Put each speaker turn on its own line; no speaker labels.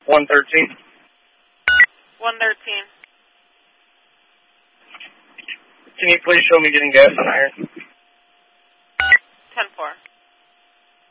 113.
113.
Can you please show me getting gas on iron?